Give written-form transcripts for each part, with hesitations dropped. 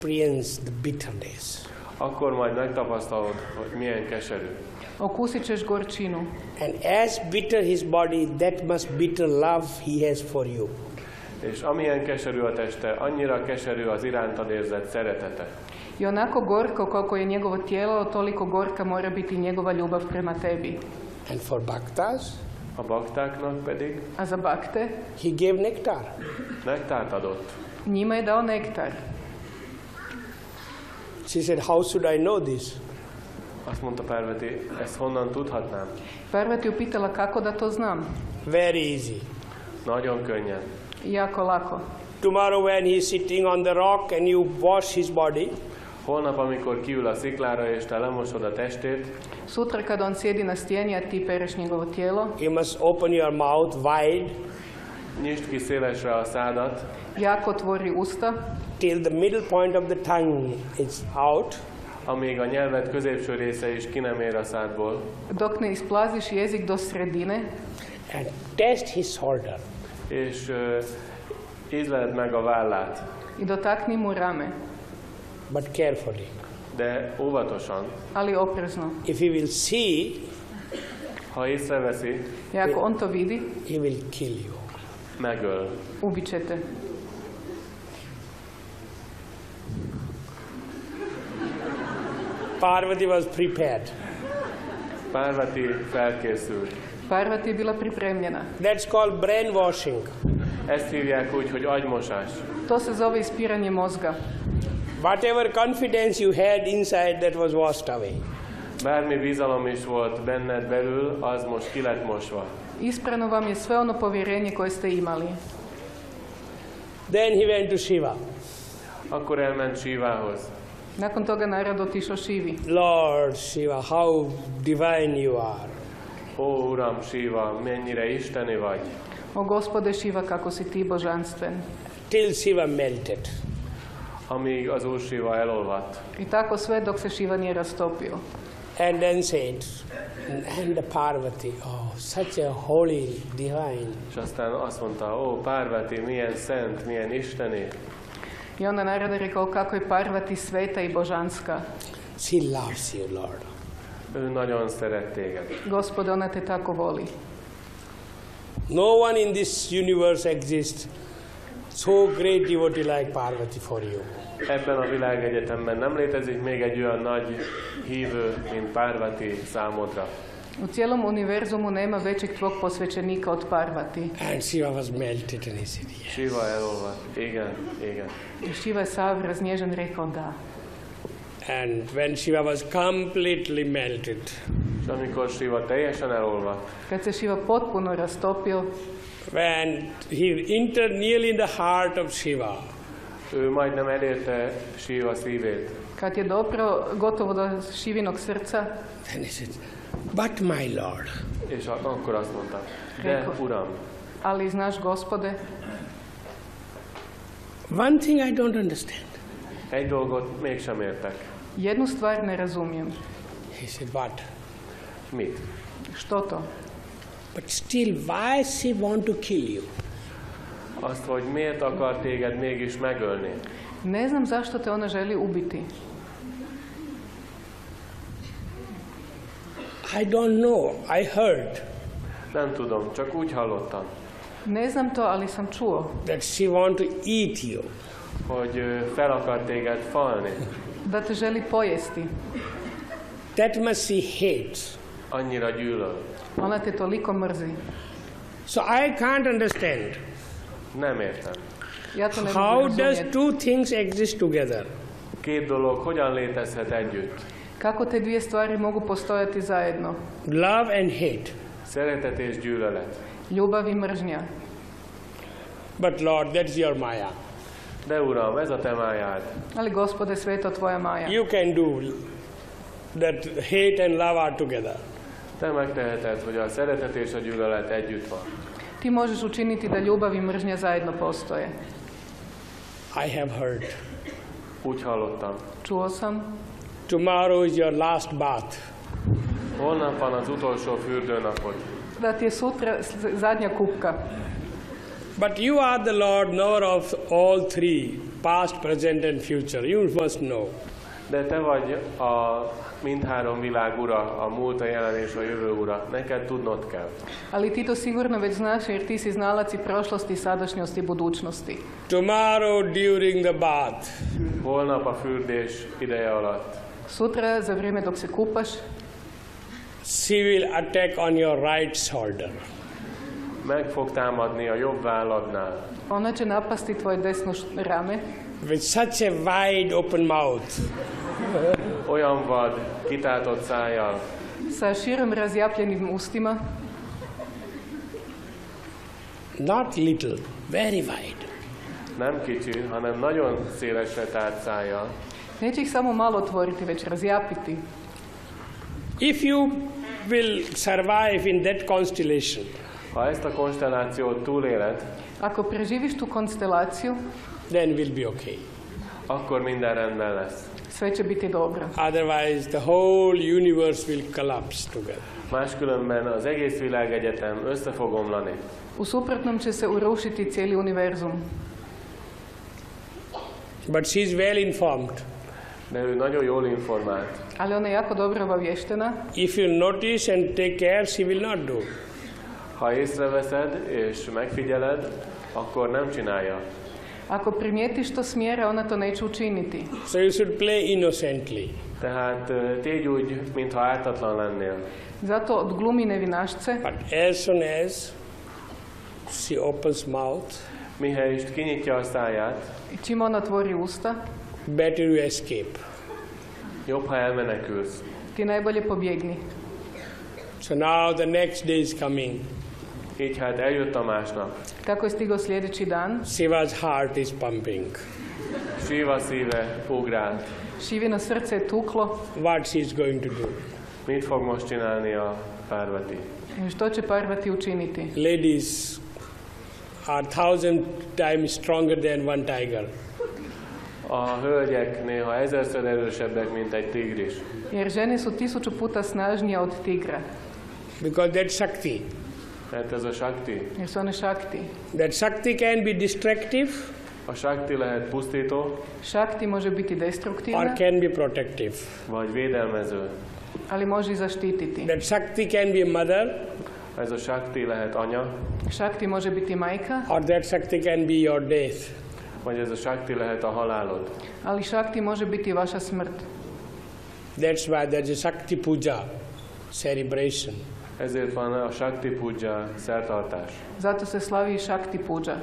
experience the bitterness. Akkor majd megtapasztalod, hogy milyen keserű. Okusit ćeš gorčinu. And as bitter his body, that much bitter love he has for you. És amilyen keserű a teste, annyira keserű az irántad érzett szeretete. I onako gorko koliko je njegovo tijelo, toliko gorka mora biti njegova ljubav prema tebi. And for bhaktas, A baktáknak pedig A za bakte, he gave nectar. nektárt adott. njima je dao nektar. She said, how should I know this? Azt mondta Parvati, ezt honnan tudhatnám? Parvati upitala kako da to znam. Very easy. Nagyon könnyen. Jako lako. Tomorrow when he is sitting on the rock and you wash his body, Holnap, amikor kiül a sziklára és te lemosod a testét, Sutra kada on sjedi na stijeni, a ti pereš njegovo tijelo, you must open your mouth wide nyisd ki szélesre a szádat, jako otvori usta, till the middle point of the tongue is out. amíg a nyelved középső része is ki nem ér a szádból, dok ne isplaziš jezik do sredine, And test his shoulder. és ízleld meg a vállát, i dotakni mu rame, But carefully. de óvatosan. ali oprezno. If he will see, Ha észreveszi, I ako on to vidi, he will kill you. megöl. ubit će te. Parvati was prepared. Parvati felkészült. Parvati je bila pripremljena. That's called brainwashing. Ezt hívják úgy, hogy agymosás. To se zove ispiranje mozga. Whatever confidence you had inside, that was washed away. Bármi bizalom is volt benned belül, az most ki lett mosva. Isprano vam je sve ono povjerenje koje ste imali. Then he went to Shiva. Akkor elment Sivához. Nakon toga narod otišao Šivi. Lord Shiva, how divine you are. Ó, Uram, Siva, mennyire isteni vagy. O gospode Šiva, kako si ti božanstven. Till Shiva melted. Amíg az Úr Siva elolvadt. I tako sve dok se Šiva nije rastopio. And then said, and the Parvati, oh, such a holy, divine. És aztán azt mondta, ó, Parvati, milyen szent, milyen isteni. I onda narod je rekao kako je Parvati sveta i božanska. She loves you, Lord. Ő nagyon szeret téged. Gospode, ona te tako voli. No one in this universe exists so great devotee like Parvati for you. Ebben a világegyetemben nem létezik még egy olyan nagy hívő, mint Parvati számodra. U cijelom univerzumu nema većeg tvog posvećenika od Parvati. And Shiva was melted and he said, yes. Siva elolvadt. Igen, igen. I Šiva je sav raznježen rekao da. And when Shiva was completely melted, És amikor Siva teljesen elolvadt, Kad se Šiva potpuno rastopio, when he entered nearly in the heart of Shiva, ő majdnem elérte Siva szívét. kad je dopro gotovo do Šivinog srca, then he said, but my Lord, És akkor azt mondta, de Uram, ali znaš Gospode, one thing I don't understand. egy dolgot mégsem értek. jednu stvar ne razumijem. He said, what? Mit? Što to? But still, why she want to kill you? Azt, hogy miért akar téged mégis megölni? Ne znam zašto te ona želi ubiti. I don't know. I heard Nem tudom, csak úgy hallottam, Ne znam to, ali sam čuo that she want to eat you. hogy fel akar téged falni. da te želi pojesti. That much she hates. Annyira gyűlöl. Ona te toliko mrzi. So I can't understand. Nem értem. Ja to ne How mogu does razumjeti. two things exist together? Két dolog hogyan létezhet együtt? Kako te dvije stvari mogu postojati zajedno? Love and hate. Szeretet és gyűlölet. Ljubav i mržnja. But Lord, that's your Maya. De Uram, ez a te májád. Ali Gospode, sve je to tvoja maja. You can do that. Hate and love are together. Te megteheted, hogy a szeretet és a gyűlölet együtt van. Ti možeš učiniti da ljubav i mržnja zajedno postoje. I have heard. Úgy hallottam. Čuo sam. Tomorrow is your last bath. Holnap van az utolsó fürdőnapod. Da ti je sutra zadnja kupka. But you are the Lord, knower of all three. past, present and future. You must know. De te vagy a mindhárom világ ura, a múlt, a jelen és a jövő ura. Neked tudnod kell. Ali ti to sigurno već znaš jer ti si znalac i prošlosti, sadašnjosti i budućnosti. Tomorrow during the bath, Holnap a fürdés ideje alatt Sutra, za vrijeme dok se kupaš, she will attack on your right shoulder. meg fog támadni a jobb válladnál. ona će napasti tvoje desno rame With such a wide open mouth. Olyan vad, kitátott szájjal, sa širom razjapljenim ustima, Not little, very wide. nem kicsi, hanem nagyon szélesre tárt szájjal. neće ih samo malo otvoriti, već razjapiti. If you will survive in that constellation, Ha ezt a konstellációt túléled, Ako preživiš tu konstelaciju, then we'll be okay. akkor minden rendben lesz. sve će biti dobro. Otherwise, the whole universe will collapse together. Máskülönben az egész világegyetem össze fog omlani. U suprotnom će se urušiti cijeli univerzum. But she is well informed. De ő nagyon jól informált. Ali ona je jako dobro obavještena. If you notice and take care, she will not do. Ha észreveszed és megfigyeled, akkor nem csinálja. Ako primijetiš to smjera, ona to neće učiniti. So you should play innocently. Tehát tégy úgy, mintha ártatlan lennél. Zato odglumi nevinašce, But as soon as she opens mouth, Mihelyest kinyitja a száját, i čim ona otvori usta, better you escape. jobb, ha elmenekülsz. ti najbolje pobjegni. So now the next day is coming. Így hát eljött a másnap. Kako je stigao sljedeći dan, Shiva's heart is pumping. Shiva szíve ugrált. Šivino srce je tuklo. What she is going to do? Mit fog most csinálni a Parvati? Što će Parvati učiniti? Ladies are 1,000 times stronger than one tiger. A hölgyek néha 1000-szer erősebbek, mint egy tigris. Jer žene su 1000 puta snažnije od tigra. Because that Shakti. Mert ez a Shakti. Jer su one šakti. That Shakti can be destructive A Shakti lehet pusztító, Šakti može biti or destruktivna, can be protective. vagy védelmező. ali može i zaštititi. That Shakti can be a mother Ez a Shakti lehet anya, Šakti može biti majka, or that Shakti can be your death. vagy ez a Shakti lehet a halálod. ali Šakti može biti vaša smrt. That's why there's a Shakti Puja celebration. Ezért van a Shakti Puja szertartás. Zato se slavi i Šakti puđa.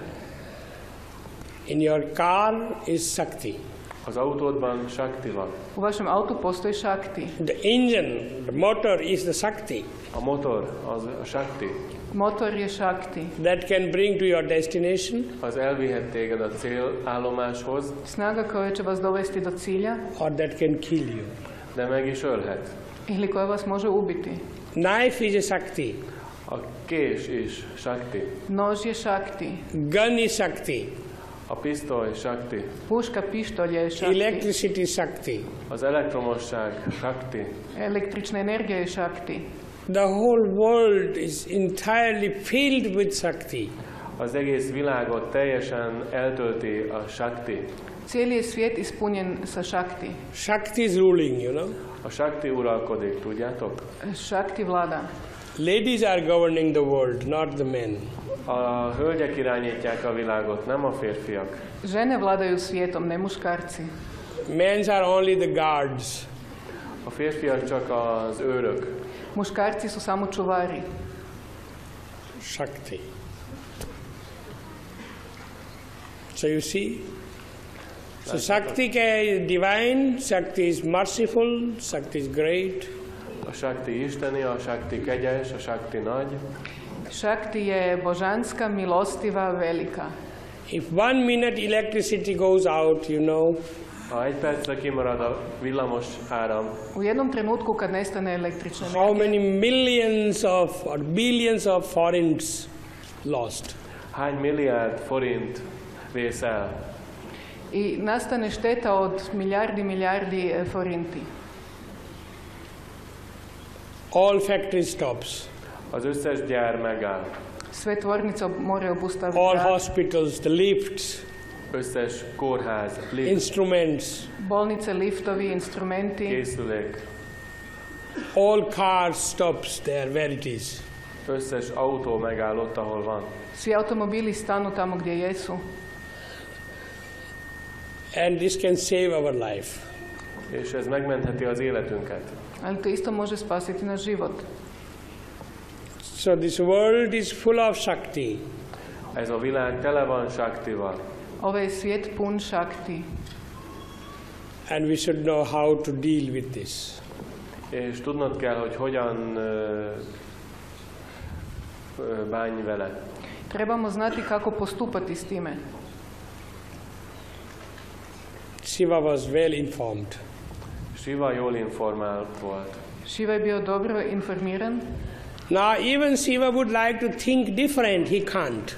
In your car is Shakti. Az autódban Shakti van. U vašem autu postoji Šakti. The engine, the motor is the Shakti. A motor az a Shakti. Motor je Šakti. That can bring to your destination Az elvihet téged a célállomáshoz, Snaga koja će vas dovesti do cilja or that can kill you. de meg is ölhet. ili koja vas može ubiti. Knife is a Shakti. A kés is Shakti. Nož je Šakti. Gun is Shakti. A pisztoly Shakti. Puška, pištolj je Šakti. Electricity is Shakti. Az elektromosság Shakti. Električna energija je Šakti. The whole world is entirely filled with Shakti. Az egész világot teljesen eltölti a Shakti. Cijeli je svijet ispunjen sa Šakti. Shakti is ruling, you know. A Shakti uralkodik, tudjátok? Šakti vlada. Ladies are governing the world, not the men. A hölgyek irányítják a világot, nem a férfiak. Žene vladaju svijetom, ne muškarci. Men are only the guards. A férfiak csak az őrök. Muškarci su samo čuvari. Shakti. So you see? So Shakti is divine, Shakti is merciful, Shakti is great. A Shakti isteni, a Shakti kegyes, a Shakti nagy. Šakti je božanska, milostiva, velika. If 1 minute electricity goes out, you know, Ha egy percre kimarad a villamos áram, U jednom trenutku kad nestane električna how energija, many millions of or billions of forints lost? hány milliárd forint vész el? i nastane šteta od milijardi forinti. All factory stops, Az összes gyár megáll. Sve tvornice moraju all obustaviti rad. hospitals, the lifts, összes kórház, lift, instruments, Bolnice, liftovi, instrumenti, készülék, all car stops there where it is. összes autó megáll ott, ahol van. svi automobili stanu tamo gdje jesu. And this can save our life. És ez megmentheti az életünket. Ali to isto može spasiti naš život. So this world is full of Shakti. Ez a világ tele van Shaktival. Ovaj svijet pun šakti. And we should know how to deal with this. És tudnod kell, hogy hogyan bánj vele. Trebamo znati kako postupati s time. Shiva was well informed. Shiva jól informált volt. Shiva je bio dobro informiran. Now even Shiva would like to think different, he can't.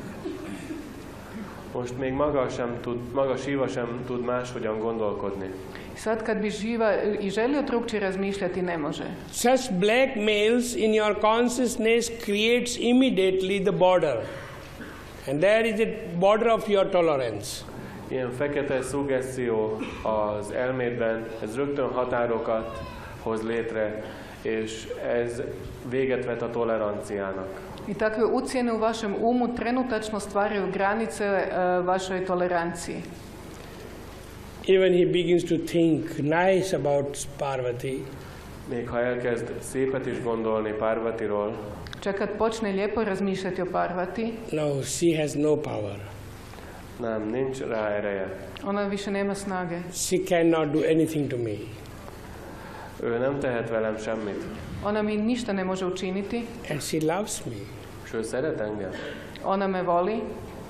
Most még maga Shiva sem tud máshogyan gondolkodni. Sad kad bi Shiva i želio drukčije razmišljati, ne može. Such blackmails in your consciousness creates immediately the border. And there is the border of your tolerance. Ilyen fekete szuggesztió az elmédben, ez rögtön határokat hoz létre, és ez véget vet a toleranciának. I takve ucjene u vašem umu trenutačno stvaraju granice vašoj toleranciji. Even he begins to think nice about Parvati. Még ha elkezd szépet is gondolni Parvatiról, Čak kad počne lijepo razmišljati o Parvati, No, she has no power. nem, nincs rá ereje. ona više nema snage. She cannot do anything to me. Ő nem tehet velem semmit, Ona mi ništa ne može učiniti. And she loves me. és ő szeret engem. Ona me voli.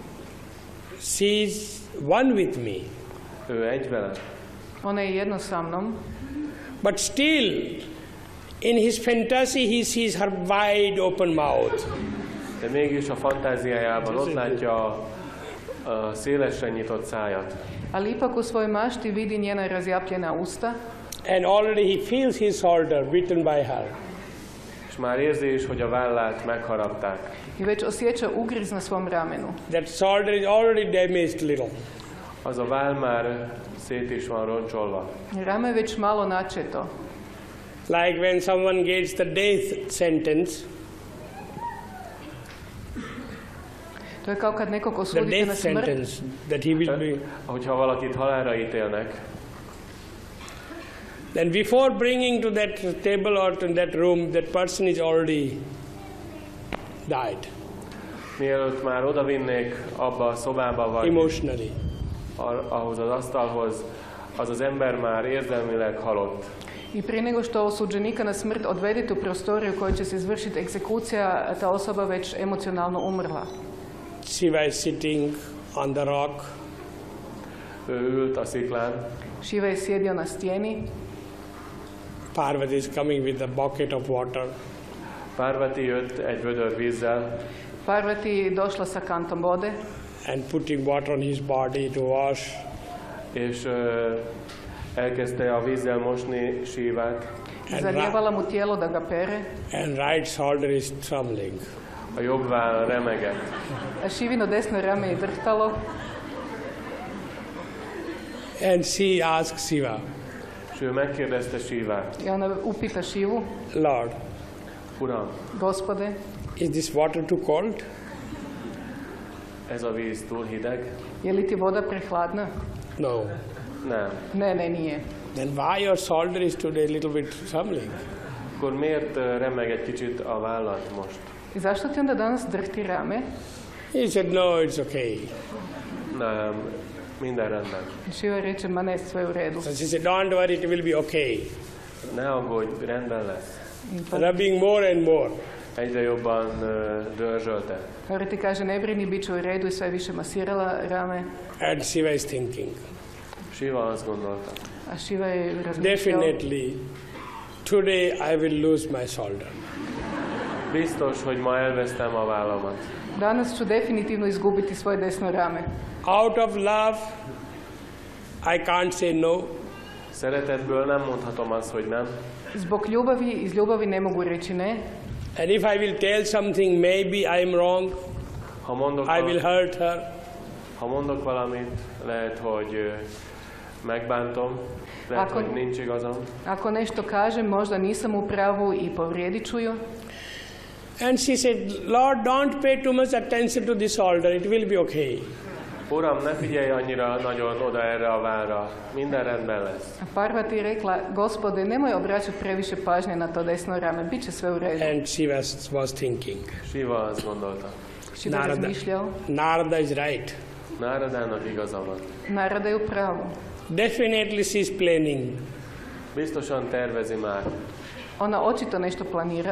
She's one with me. Ő egy velem. Ona je jedno sa mnom. But still, in his fantasy, he sees her wide open mouth. De mégis a fantáziájában ott látja a szélesre nyitott szájat. Ali ipak u svojoj mašti vidi njena razjapljena usta. And already he feels his shoulder beaten by her. És már érzi is, hogy a vállát megharapták. I već osjeća ugriz na svom ramenu. That shoulder is already damaged little. Az a váll már szét is van roncsolva. Rame je već malo načeto. Like when someone gets the death sentence, To je kao kad nekog the osudite na death smrt. sentence that he will be. Hogyha valakit halálra ítélnek, Then before bringing to that table or to that room, that person is already died mielőtt már odavinnék abba a szobába, vagy emotionally. ahhoz az asztalhoz, az az ember már érzelmileg halott. I prije nego što osuđenika na smrt odvedete u prostoriju u kojoj će se izvršiti egzekucija, ta osoba već emocionalno umrla. Shiva is sitting on the rock. Ő ült a sziklán, Shiva je sjedio na stijeni. Parvati is coming with a bucket of water. Parvati jött egy vödör vízzel, Parvati je došla sa kantom vode And putting water on his body to wash. és elkezdte a vízzel mosni Shivát. i zalijevala mu tijelo da ga pere. And right shoulder is trembling. A jobb váll remegett. A Shivino desno rame je drhtalo. And she asks Shiva, És ő megkérdezte Shivát, I ona upita Shivu, Lord, Uram, Gospode, is this water too cold? ez a víz túl hideg? Je li ti voda prehladna? No. Nem. Ne, nije. Then why your shoulder is today a little bit trembling? Akkor miért remeg egy kicsit a vállad most? I zašto ti onda danas drhti rame? He said, no, it's okay. Nem, minden rendben. I Shiva reče, ma ne, sve u redu. So she said, don't worry, it will be okay. Ne aggódj, rendben lesz. Rubbing more and more. Egyre jobban dörzsölte. Parvati kaže, ne brini, bit će u redu, i sve više masirala rame. And Shiva is thinking, Shiva azt gondolta. A Shiva je razmišljao, definitely, today I will lose my shoulder. Biztos, hogy ma elvesztem a vállamat. danas ću definitivno izgubiti svoje desno rame. Out of love, I can't say no. Szeretetből nem mondhatom azt, hogy nem. Zbog ljubavi, iz ljubavi ne mogu reći ne. And if I will tell something, maybe I am wrong. Ha mondok, I will hurt her. Ha mondok valamit, lehet, hogy megbántom, lehet, hogy nincs igazam. Ako nešto kažem, možda nisam u pravu i povrijedit ću ju. And she said, Lord, don't pay too much attention to this altar, it will be okay. Uram, ne figyelj annyira nagyon oda erre a várra, minden rendben lesz. A Parvati je rekla, Gospode, nemoj obraćati previše pažnje na to desno rame, bit će sve u redu. And she was thinking, Shiva azt gondolta. Shiva razmišljao, Narada is right. Náradának igaza van. Narada je u pravu. Definitely she is planning. Biztosan tervezi már. Ona očito nešto planira.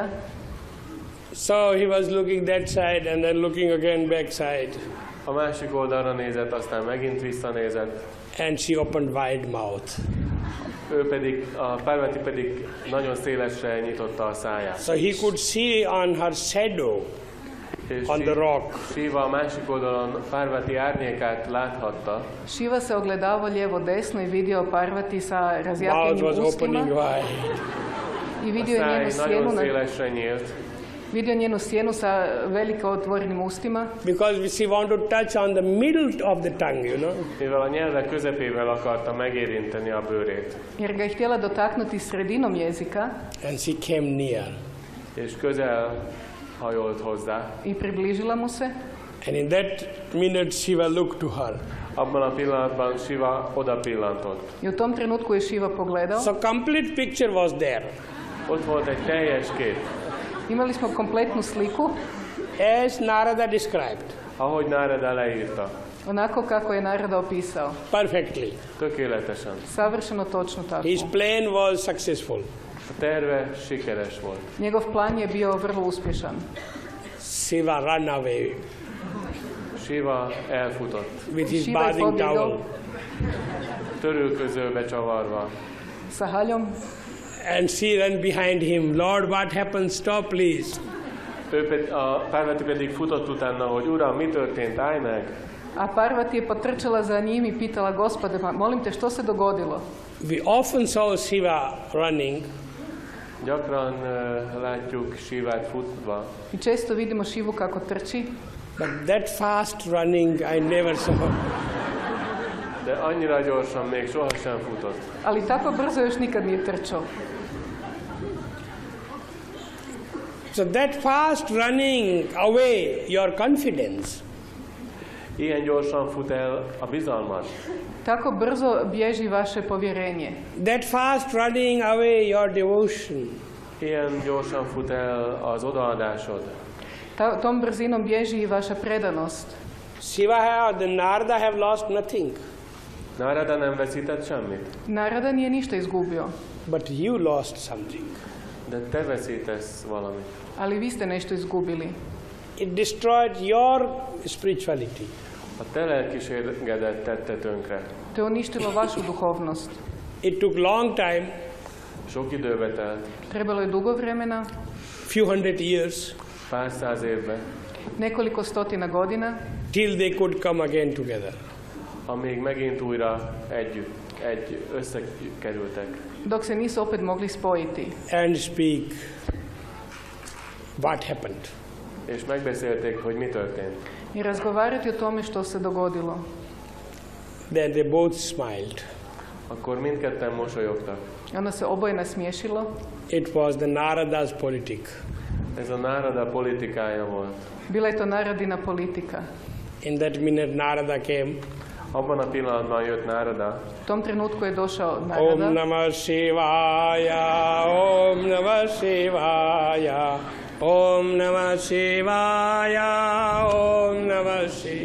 So he was looking that side and then looking again back side. A másik oldalra nézett, aztán megint visszanézett. And she opened wide mouth. Ő pedig, a Parvati pedig nagyon szélesre nyitotta a száját. So he could see on her shadow És on the rock. Shiva a másik oldalon Parvati árnyékát láthatta. Shiva se ogledavao lijevo desno i vidio Parvati sa Mouth razjapljenim was opening ustima wide. i A vidio je njenu száj sjenu, nagyon szélesre nyílt, vidio njenu sjenu sa veliko otvorenim ustima, Because she wanted to touch on the middle of the tongue, you know. mivel a nyelve közepével akarta megérinteni a bőrét. jer ga je htjela dotaknuti sredinom jezika And she came near. És közel hajolt hozzá. i približila mu se. And in that minute Shiva looked to her. Abban a pillanatban Shiva oda pillantott. I u tom trenutku je Shiva pogledao. So complete picture was there. Ott volt egy teljes kép, Imali smo kompletnu sliku, As Narada described. ahogy Nárada leírta. onako kako je Narada opisao. Perfectly. Tökéletesen. Savršeno točno tako. His plan was successful. A terve sikeres volt. Njegov plan je bio vrlo uspješan. Shiva ran away Shiva elfutott, with his Shiva je bathing pobjegao towel. törülközőbe csavarva. sa haljom. And she ran behind him. Lord, what happened? Stop, please. A Parvati pedig futott utána, hogy Uram, mi történt, állj meg! A Parvati je potrčala za njim i pitala, Gospode, molim te, što se dogodilo? We often saw Shiva running, Gyakran látjuk Shivát futva, I često vidimo Šivu kako trči, but that fast running I never saw. de annyira gyorsan még sohasem futott. ali tako brzo još nikad nije trčao. So that fast running away your confidence. Ilyen gyorsan fut el a bizalmad. Tako brzo bježi vaše povjerenje. That fast running away your devotion. Ilyen gyorsan fut el az odaadásod. Tom brzinom bježi i vaša predanost. Shiva and Narada have lost nothing, Nárada nem veszített semmit, Narada nije ništa izgubio, but you lost something. de te veszítesz valamit. ali vi ste nešto izgubili. It destroyed your spirituality. A te lelkiségedet tette tönkre. To je uništilo vašu duhovnost. It took long time, Sok időbe telt, Trebalo je dugo vremena, few hundred years, pár száz évbe, nekoliko stotina godina, till they could come again together. amíg megint újra összekerültek, dok se nisu opet mogli spojiti And speak what happened. és megbeszélték, hogy mi történt. i razgovarati o tome što se dogodilo. Then they both smiled. Akkor mindketten mosolyogtak. Onda se oboje nasmiješilo. It was the Narada's politic. Ez a Nárada politikája volt. Bila je to Naradina politika. In that minute Narada came. Abban a pillanatban jött Nárada, U tom trenutku je došao Om Narada. Namah Shivaya, Om Namah Shivaya, Om Namah Shivaya, Om Namah Shivaya.